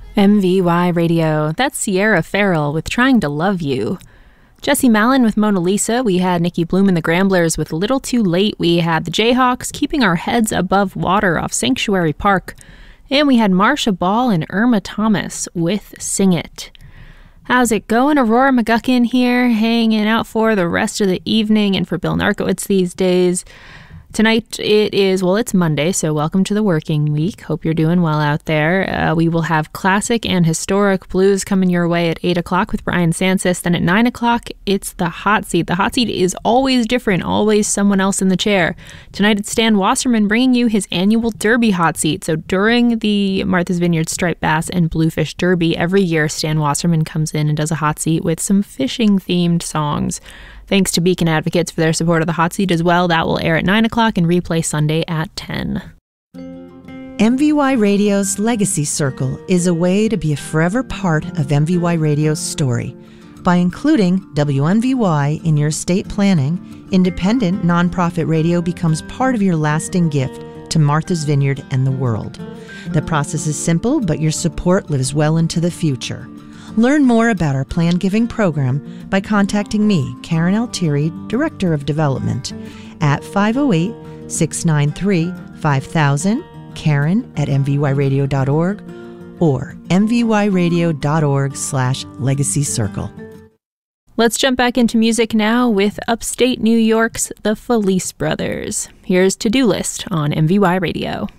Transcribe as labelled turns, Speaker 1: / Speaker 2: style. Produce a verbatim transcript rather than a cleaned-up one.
Speaker 1: M V Y Radio. That's Sierra Farrell with Trying to Love You. Jesse Malin with Mona Lisa. We had Nikki Bloom and the Gramblers with Little Too Late. We had the Jayhawks Keeping Our Heads Above Water off Sanctuary Park. And we had Marsha Ball and Irma Thomas with Sing It. How's it going? Aurora McGuckin here, hanging out for the rest of the evening and for Bill Narkowitz these days. Tonight it is, well, it's Monday, so welcome to the working week. Hope you're doing well out there. Uh, we will have classic and historic blues coming your way at eight o'clock with Brian Sansis. Then at nine o'clock, it's the hot seat. The hot seat is always different, always someone else in the chair. Tonight it's Stan Wasserman bringing you his annual Derby hot seat. So during the Martha's Vineyard Striped Bass and Bluefish Derby, every year Stan Wasserman comes in and does a hot seat with some fishing-themed songs. Thanks to Beacon Advocates for their support of the hot seat as well. That will air at nine o'clock and replay Sunday at ten.
Speaker 2: M V Y Radio's Legacy Circle is a way to be a forever part of M V Y Radio's story. By including W M V Y in your estate planning, independent nonprofit radio becomes part of your lasting gift to Martha's Vineyard and the world. The process is simple, but your support lives well into the future. Learn more about our Plan Giving program by contacting me, Karen Altieri, Director of Development, at five oh eight, six nine three, five thousand, Karen at m v y radio dot org, or m v y radio dot org slash legacy circle.
Speaker 1: Let's jump back into music now with upstate New York's The Felice Brothers. Here's To-Do List on M V Y Radio.